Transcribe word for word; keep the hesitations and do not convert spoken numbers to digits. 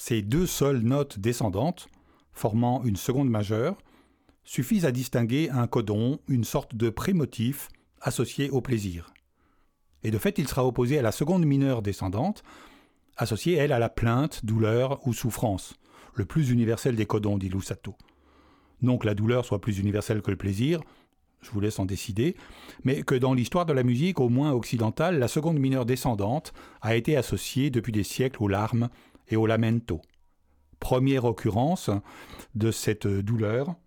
Ces deux seules notes descendantes, formant une seconde majeure, suffisent à distinguer un codon, une sorte de prémotif associé au plaisir. Et de fait, il sera opposé à la seconde mineure descendante, associée, elle, à la plainte, douleur ou souffrance, le plus universel des codons, dit Luzzatto. Non que la douleur soit plus universelle que le plaisir, je vous laisse en décider, mais que dans l'histoire de la musique, au moins occidentale, la seconde mineure descendante a été associée depuis des siècles aux larmes et au lamento. Première occurrence de cette douleur